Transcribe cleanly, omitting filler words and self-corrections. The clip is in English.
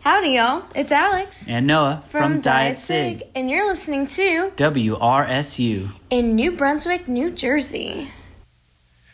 Howdy, y'all. It's Alex. And Noah from Diet Sig. And you're listening to WRSU in New Brunswick, New Jersey.